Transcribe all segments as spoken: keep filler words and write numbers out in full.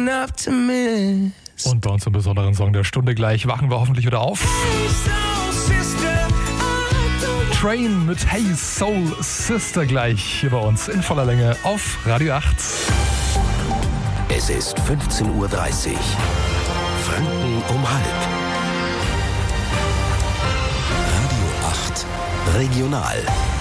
an optimist. Und bei uns im besonderen Song der Stunde gleich wachen wir hoffentlich wieder auf. Train mit Hey Soul Sister gleich hier bei uns in voller Länge auf Radio acht. Es ist fünfzehn Uhr dreißig. Franken um halb. Radio acht Regional.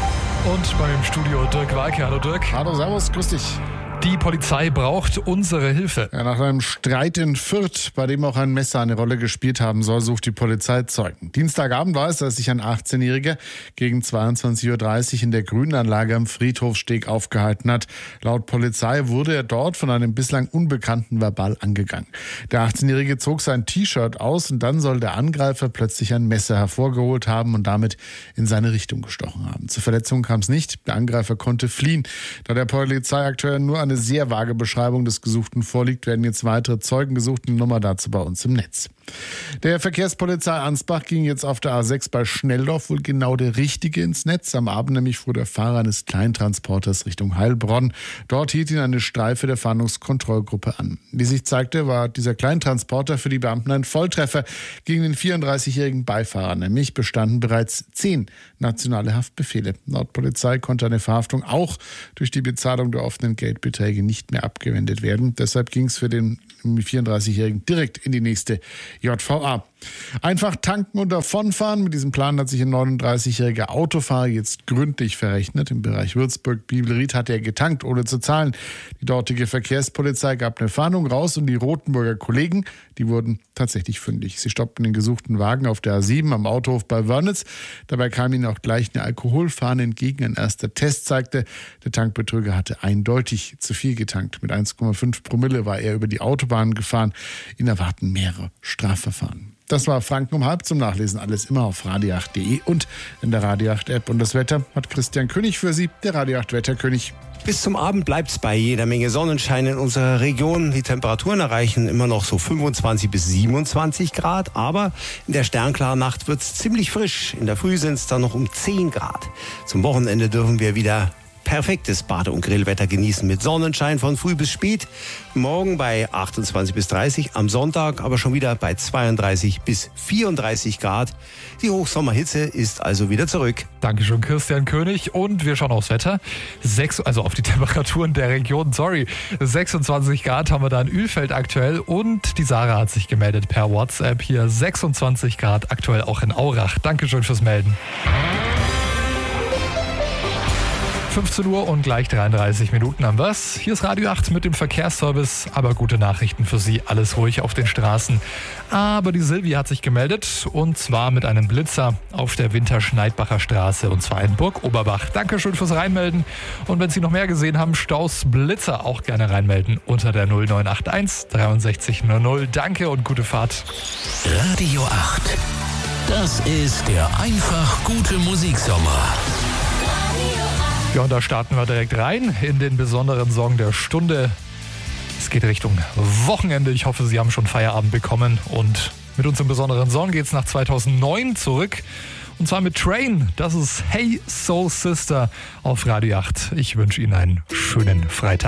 Und beim Studio Dirk Walke. Hallo Dirk. Hallo, servus, grüß dich. Die Polizei braucht unsere Hilfe. Ja, nach einem Streit in Fürth, bei dem auch ein Messer eine Rolle gespielt haben soll, sucht die Polizei Zeugen. Dienstagabend war es, dass sich ein achtzehnjähriger gegen zweiundzwanzig Uhr dreißig in der Grünanlage am Friedhofsteg aufgehalten hat. Laut Polizei wurde er dort von einem bislang Unbekannten verbal angegangen. Der achtzehnjährige zog sein T-Shirt aus und dann soll der Angreifer plötzlich ein Messer hervorgeholt haben und damit in seine Richtung gestochen haben. Zur Verletzung kam es nicht. Der Angreifer konnte fliehen. Da der Polizei aktuell nur eine sehr vage Beschreibung des Gesuchten vorliegt, werden jetzt weitere Zeugen gesucht. Eine Nummer dazu bei uns im Netz. Der Verkehrspolizei Ansbach ging jetzt auf der A sechs bei Schnelldorf wohl genau der Richtige ins Netz. Am Abend nämlich fuhr der Fahrer eines Kleintransporters Richtung Heilbronn. Dort hielt ihn eine Streife der Fahndungskontrollgruppe an. Wie sich zeigte, war dieser Kleintransporter für die Beamten ein Volltreffer gegen den vierunddreißigjährigen Beifahrer. Nämlich bestanden bereits zehn nationale Haftbefehle. Laut Polizei konnte eine Verhaftung auch durch die Bezahlung der offenen Geldbeträge nicht mehr abgewendet werden. Deshalb ging es für den vierunddreißigjährigen direkt in die nächste J V A. Einfach tanken und davonfahren. Mit diesem Plan hat sich ein neununddreißigjähriger Autofahrer jetzt gründlich verrechnet. Im Bereich Würzburg-Bibelried hat er getankt, ohne zu zahlen. Die dortige Verkehrspolizei gab eine Fahndung raus und die Rotenburger Kollegen, die wurden tatsächlich fündig. Sie stoppten den gesuchten Wagen auf der A sieben am Autohof bei Wörnitz. Dabei kam ihnen auch gleich eine Alkoholfahne entgegen. Ein erster Test zeigte, der Tankbetrüger hatte eindeutig zu viel getankt. Mit eins Komma fünf Promille war er über die Autobahn gefahren. Ihn erwarten mehrere Strafverfahren. Das war Franken um halb. Zum Nachlesen alles immer auf radio acht punkt de und in der Radio acht App. Und das Wetter hat Christian König für Sie, der Radio acht Wetterkönig. Bis zum Abend bleibt es bei jeder Menge Sonnenschein in unserer Region. Die Temperaturen erreichen immer noch so fünfundzwanzig bis siebenundzwanzig Grad. Aber in der sternklaren Nacht wird es ziemlich frisch. In der Früh sind es dann noch um zehn Grad. Zum Wochenende dürfen wir wieder perfektes Bade- und Grillwetter genießen mit Sonnenschein von früh bis spät. Morgen bei achtundzwanzig bis dreißig, am Sonntag aber schon wieder bei zweiunddreißig bis vierunddreißig Grad. Die Hochsommerhitze ist also wieder zurück. Dankeschön, Christian König. Und wir schauen aufs Wetter. Sechs, also auf die Temperaturen der Region. Sorry, sechsundzwanzig Grad haben wir da in Ölfeld aktuell. Und die Sarah hat sich gemeldet per WhatsApp. Hier sechsundzwanzig Grad aktuell auch in Aurach. Dankeschön fürs Melden. fünfzehn Uhr und gleich dreiunddreißig Minuten am was. Hier ist Radio acht mit dem Verkehrsservice, aber gute Nachrichten für Sie. Alles ruhig auf den Straßen. Aber die Silvi hat sich gemeldet und zwar mit einem Blitzer auf der Winterschneidbacher Straße und zwar in Burg Oberbach. Dankeschön fürs Reinmelden. Und wenn Sie noch mehr gesehen haben, Staus, Blitzer auch gerne reinmelden unter der null neun acht eins dreiundsechzig null null. Danke und gute Fahrt. Radio acht. Das ist der einfach gute Musiksommer. Ja, und da starten wir direkt rein in den besonderen Song der Stunde. Es geht Richtung Wochenende. Ich hoffe, Sie haben schon Feierabend bekommen. Und mit unserem besonderen Song geht es nach zweitausendneun zurück. Und zwar mit Train. Das ist Hey Soul Sister auf Radio acht. Ich wünsche Ihnen einen schönen Freitag.